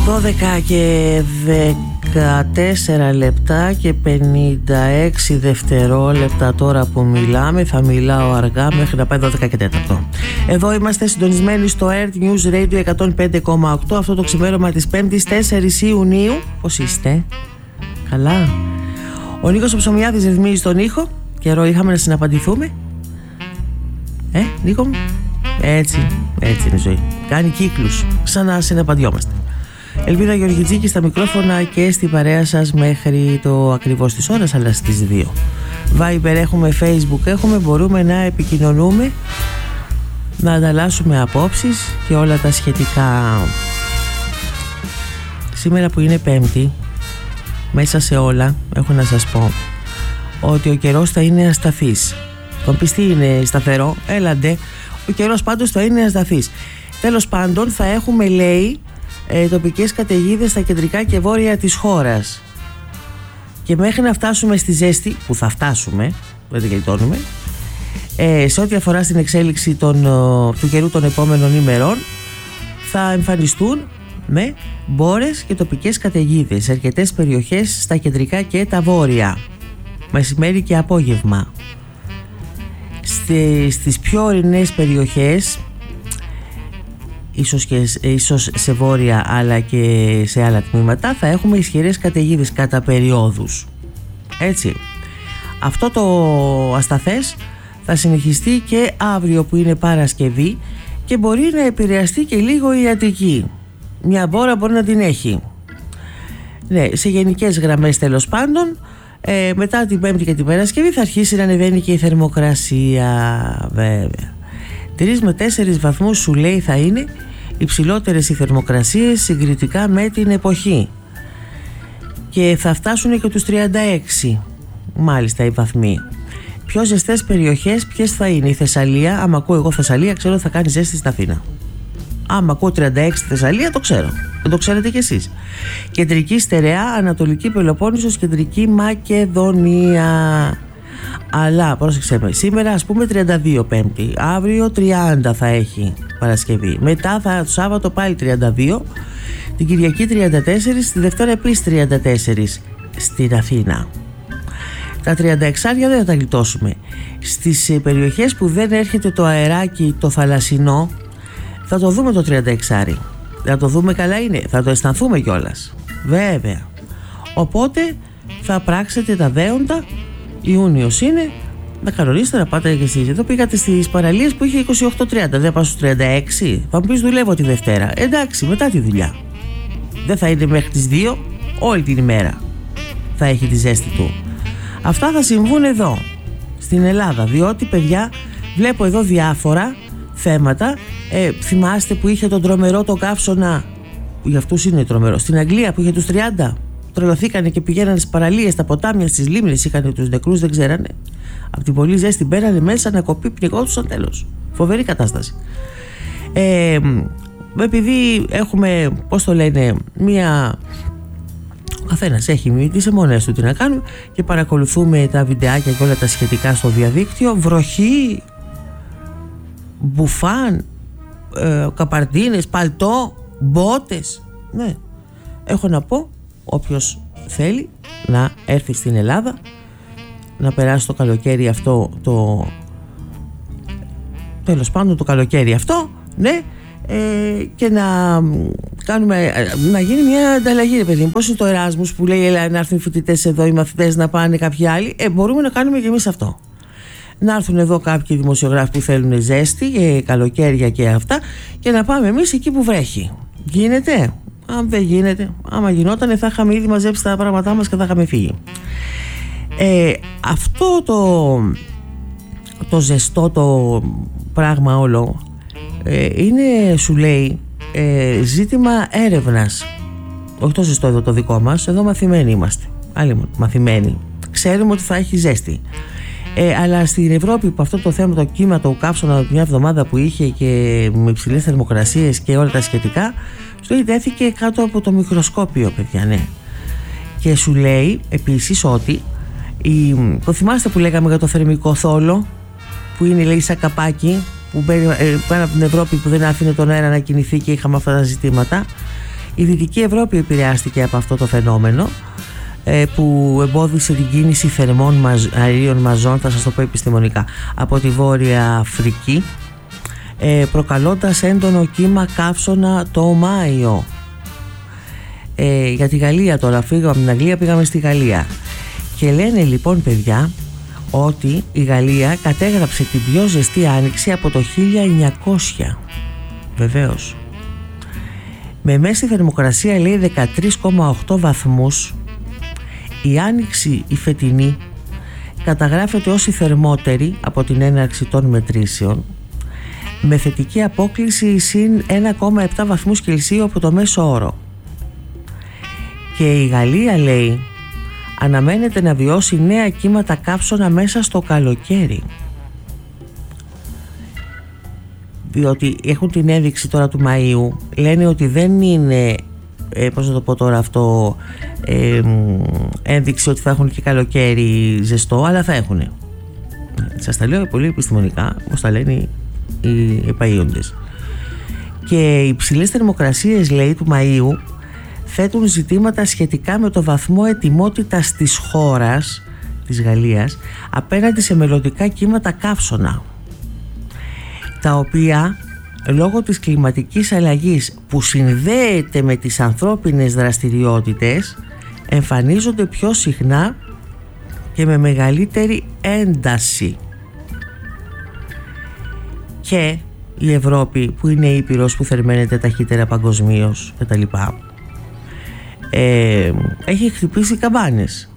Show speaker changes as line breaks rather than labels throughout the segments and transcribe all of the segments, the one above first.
12 και 14 λεπτά και 56 δευτερόλεπτα τώρα που μιλάμε. Θα μιλάω αργά μέχρι να πάει 12 και 4. Εδώ είμαστε συντονισμένοι στο Earth News Radio 105,8 αυτό το ξημέρωμα της 5ης 4 Ιουνίου. Πώς είστε? Καλά? Ο Νίκος ο Ψωμιάδης ρυθμίζει τον ήχο. Καιρό είχαμε να συναπαντηθούμε. Νίκο μου? Έτσι είναι η ζωή. Κάνει κύκλους, σαν να συναπαντιόμαστε. Ελβίδα Γεωργιτζίκη στα μικρόφωνα και στην παρέα σας μέχρι το ακριβώς της ώρας, αλλά στις 2. Viber έχουμε, Facebook έχουμε, μπορούμε να επικοινωνούμε, να ανταλλάσσουμε απόψεις και όλα τα σχετικά. Σήμερα που είναι Πέμπτη, μέσα σε όλα έχω να σας πω ότι ο καιρός θα είναι ασταθής. Τον πιστή είναι σταθερό, έλαντε. Ο καιρός πάντως θα είναι ασταθής. Τέλος πάντων θα έχουμε, λέει, τοπικές καταιγίδες στα κεντρικά και βόρεια της χώρας. Και μέχρι να φτάσουμε στη ζέστη, που θα φτάσουμε, δεν την γλιτώνουμε, σε ό,τι αφορά στην εξέλιξη του καιρού των επόμενων ημερών, θα εμφανιστούν με μπόρες και τοπικές καταιγίδες σε αρκετές περιοχές στα κεντρικά και τα βόρεια, μεσημέρι και απόγευμα. Στις πιο ορεινές περιοχές, ίσως σε βόρεια αλλά και σε άλλα τμήματα, θα έχουμε ισχυρές καταιγίδες κατά περιόδους. Έτσι, αυτό το ασταθές θα συνεχιστεί και αύριο που είναι Παρασκευή και μπορεί να επηρεαστεί και λίγο η Αττική. Μια μπόρα μπορεί να την έχει. Ναι, σε γενικές γραμμές τέλος πάντων. Μετά την Πέμπτη και την Παρασκευή θα αρχίσει να ανεβαίνει και η θερμοκρασία, βέβαια. 3 με 4 βαθμούς σου λέει θα είναι υψηλότερες οι θερμοκρασίες συγκριτικά με την εποχή και θα φτάσουν και τους 36 μάλιστα οι βαθμοί. Πιο ζεστές περιοχές ποιες θα είναι? Η Θεσσαλία. Άμα ακούω εγώ Θεσσαλία, ξέρω θα κάνει ζέστη στην Αθήνα. Άμα ακούω 36 στη Θεσσαλία, το ξέρω. Δεν το ξέρετε κι εσείς. Κεντρική Στερεά, Ανατολική Πελοπόννησος, Κεντρική Μακεδονία. Αλλά πρόσεξε με, σήμερα ας πούμε 32 Πέμπτη, αύριο 30 θα έχει Παρασκευή, μετά το Σάββατο πάλι 32, την Κυριακή 34, τη Δευτέρα επίσης 34 στην Αθήνα. Τα 36 δεν θα τα γλιτώσουμε. Στις περιοχές που δεν έρχεται το αεράκι το θαλασσινό, θα το δούμε το 36. Θα το δούμε, καλά είναι, θα το αισθανθούμε κιόλας, βέβαια. Οπότε θα πράξετε τα δέοντα. Ιούνιος είναι, να κανονίσετε να πάτε και εσείς. Εδώ πήγατε στις παραλίες που είχε 28-30, δεν πάω στους 36. Θα μου πεις δουλεύω τη Δευτέρα. Εντάξει, μετά τη δουλειά. Δεν θα είναι μέχρι τις 2, όλη την ημέρα θα έχει τη ζέστη του. Αυτά θα συμβούν εδώ, στην Ελλάδα, διότι παιδιά βλέπω εδώ διάφορα θέματα. Θυμάστε που είχε τον τρομερό το καύσωνα, για αυτούς είναι τρομερό, στην Αγγλία που είχε τους 30. Τρελωθήκανε και πηγαίνανε στις παραλίες, στα ποτάμια, στις λίμνες, είχαν τους νεκρούς, δεν ξέρανε. Από την πολύ ζέστη μπαίνανε μέσα να κοπεί, πνιγόντουσαν, τέλος. Φοβερή κατάσταση. Επειδή έχουμε, πώς το λένε, ο καθένας έχει τις αιμονές του τι να κάνουμε και παρακολουθούμε τα βιντεάκια και όλα τα σχετικά στο διαδίκτυο. Βροχή, μπουφάν, καπαρδίνες, παλτό, μπότες. Ναι, έχω να πω, όποιος θέλει να έρθει στην Ελλάδα να περάσει το καλοκαίρι αυτό, τέλος πάντων το καλοκαίρι αυτό, ναι, και να γίνει μια ανταλλαγή, ρε παιδί μου. Πώς είναι το Εράσμους που λέει έλα, να έρθουν οι φοιτητές εδώ, οι μαθητές να πάνε κάποιοι άλλοι. Μπορούμε να κάνουμε και εμείς αυτό. Να έρθουν εδώ κάποιοι δημοσιογράφοι που θέλουν ζέστη και καλοκαίρια και αυτά και να πάμε εμείς εκεί που βρέχει. Γίνεται? Αν δεν γίνεται, άμα γινότανε θα είχαμε ήδη μαζέψει τα πράγματά μας και θα είχαμε φύγει. Αυτό το ζεστό το πράγμα όλο είναι, σου λέει, ζήτημα έρευνας. Όχι το ζεστό εδώ το δικό μας, εδώ μαθημένοι είμαστε. Άλλοι μαθημένοι. Ξέρουμε ότι θα έχει ζέστη. Αλλά στην Ευρώπη που αυτό το θέμα, το κύμα, το καύσωνα μια εβδομάδα που είχε και με υψηλές θερμοκρασίες και όλα τα σχετικά, σου λέει δέθηκε κάτω από το μικροσκόπιο, παιδιά, ναι. Και σου λέει επίσης ότι το θυμάστε που λέγαμε για το θερμικό θόλο, που είναι, λέει, σαν καπάκι που μπαίνει πάνω από την Ευρώπη, που δεν άφηνε τον αέρα να κινηθεί και είχαμε αυτά τα ζητήματα. Η Δυτική Ευρώπη επηρεάστηκε από αυτό το φαινόμενο που εμπόδισε την κίνηση θερμών αερίων μαζών, θα σας το πω επιστημονικά, από τη Βόρεια Αφρική, προκαλώντας έντονο κύμα καύσωνα το Μάιο. Για τη Γαλλία τώρα, φύγαμε από την Αγγλία, πήγαμε στη Γαλλία και λένε λοιπόν, παιδιά, ότι η Γαλλία κατέγραψε την πιο ζεστή άνοιξη από το 1900. Βεβαίως, με μέση θερμοκρασία, λέει, 13,8 βαθμούς. Η άνοιξη η φετινή καταγράφεται ως η θερμότερη από την έναρξη των μετρήσεων, με θετική απόκλιση συν 1,7 βαθμούς Κελσίου από το μέσο όρο. Και η Γαλλία, λέει, αναμένεται να βιώσει νέα κύματα καύσωνα μέσα στο καλοκαίρι. Διότι έχουν την ένδειξη τώρα του Μαΐου, λένε ότι δεν είναι, πώς να το πω τώρα αυτό, ένδειξη ότι θα έχουν και καλοκαίρι ζεστό, αλλά θα έχουν. Σας τα λέω πολύ επιστημονικά, όπως τα λένε οι επαΐοντες. Και οι υψηλές θερμοκρασίες, λέει, του Μαΐου θέτουν ζητήματα σχετικά με το βαθμό ετοιμότητας της χώρας, της Γαλλίας, απέναντι σε μελλοντικά κύματα καύσωνα, τα οποία λόγω της κλιματικής αλλαγής που συνδέεται με τις ανθρώπινες δραστηριότητες εμφανίζονται πιο συχνά και με μεγαλύτερη ένταση. Και η Ευρώπη, που είναι ήπειρος που θερμαίνεται ταχύτερα παγκοσμίως κτλ, έχει χτυπήσει καμπάνες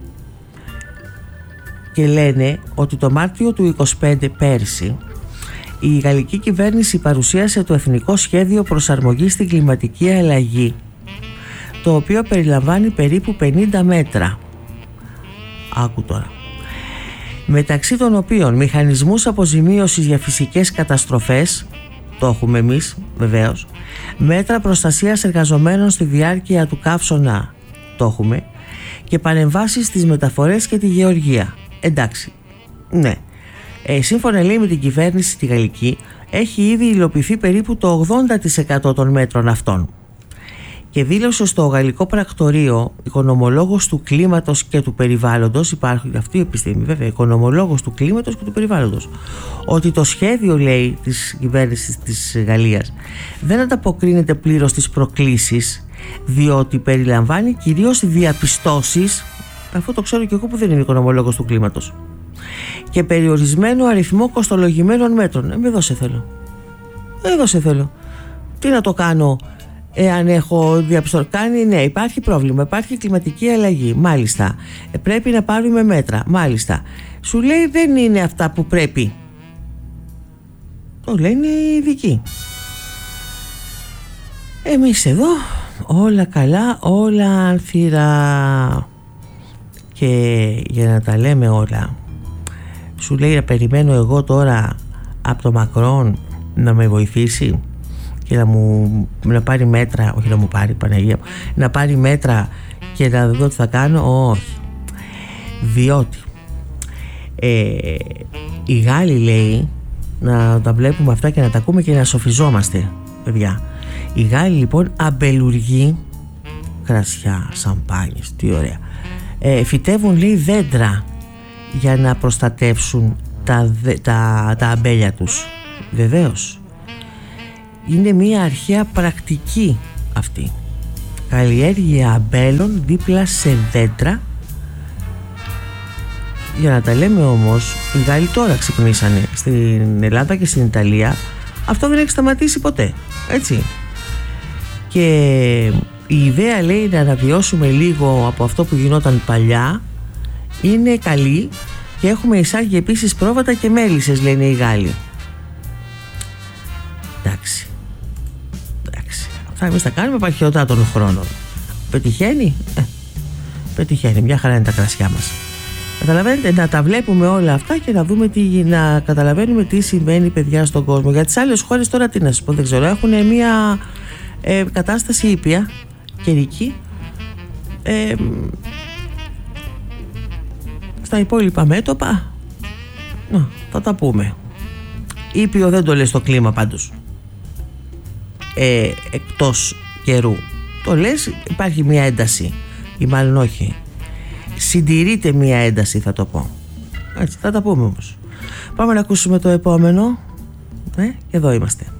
και λένε ότι το Μάρτιο του 25 πέρσι η γαλλική κυβέρνηση παρουσίασε το Εθνικό Σχέδιο Προσαρμογής στην Κλιματική Αλλαγή, το οποίο περιλαμβάνει περίπου 50 μέτρα. Άκου τώρα. Μεταξύ των οποίων μηχανισμούς αποζημίωσης για φυσικές καταστροφές, το έχουμε εμείς βεβαίως, μέτρα προστασίας εργαζομένων στη διάρκεια του καύσωνα, το έχουμε, και παρεμβάσεις στις μεταφορές και τη γεωργία. Εντάξει, ναι. Σύμφωνα, λέει, με την κυβέρνηση τη γαλλική, έχει ήδη υλοποιηθεί περίπου το 80% των μέτρων αυτών. Και δήλωσε στο γαλλικό πρακτορείο οικονομολόγος του κλίματος και του περιβάλλοντος, υπάρχει αυτή η επιστήμη βέβαια, οικονομολόγος του κλίματος και του περιβάλλοντος, ότι το σχέδιο, λέει, της κυβέρνησης της Γαλλίας δεν ανταποκρίνεται πλήρως στις προκλήσεις, διότι περιλαμβάνει κυρίως διαπιστώσεις, αφού το ξέρω και εγώ που δεν είμαι οικονομολόγος του κλίματος, και περιορισμένο αριθμό κοστολογημένων μέτρων. Εδώ σε θέλω. Τι να το κάνω εάν έχω διαπιστώσει? Ναι, υπάρχει πρόβλημα, υπάρχει κλιματική αλλαγή, μάλιστα, πρέπει να πάρουμε μέτρα, μάλιστα. Σου λέει δεν είναι αυτά που πρέπει. Το λένε οι ειδικοί. Εμείς εδώ όλα καλά, όλα ανθυρά. Και για να τα λέμε όλα, σου λέει να περιμένω εγώ τώρα από το Μακρόν να με βοηθήσει και να πάρει μέτρα, όχι να μου πάρει, Παναγία, να πάρει μέτρα και να δω τι θα κάνω? Όχι. Διότι οι Γάλλοι, λέει, να τα βλέπουμε αυτά και να τα ακούμε και να σοφιζόμαστε, παιδιά. Οι Γάλλοι, λοιπόν, αμπελουργοί, κρασιά, σαμπάνιες, τι ωραία, φυτεύουν, λέει, δέντρα για να προστατεύσουν τα αμπέλια τους. Βεβαίως, είναι μια αρχαία πρακτική αυτή, καλλιέργεια αμπέλων δίπλα σε δέντρα. Για να τα λέμε όμως, οι Γάλλοι τώρα ξυπνήσανε. Στην Ελλάδα και στην Ιταλία αυτό δεν έχει σταματήσει ποτέ, έτσι. Και η ιδέα, λέει, να αναβιώσουμε λίγο από αυτό που γινόταν παλιά είναι καλή, και έχουμε εισάγει επίσης πρόβατα και μέλισσες, λένε οι Γάλλοι. Εντάξει. Αυτά εμείς τα κάνουμε επαρχιωτά των χρόνων. Πετυχαίνει? Πετυχαίνει, μια χαρά είναι τα κρασιά μας. Καταλαβαίνετε, να τα βλέπουμε όλα αυτά και να δούμε να καταλαβαίνουμε τι συμβαίνει, παιδιά, στον κόσμο. Για τις άλλες χώρες τώρα τι να σας πω, δεν ξέρω, έχουν μια κατάσταση ήπια, καιρική. Στα υπόλοιπα μέτωπα θα τα πούμε. Ήπιο δεν το λέει στο κλίμα πάντως, εκτός καιρού. το λες, υπάρχει μια ένταση, ή μάλλον όχι, συντηρείται μια ένταση, θα το πω. Έτσι, θα τα πούμε όμως. Πάμε να ακούσουμε το επόμενο. Και εδώ είμαστε.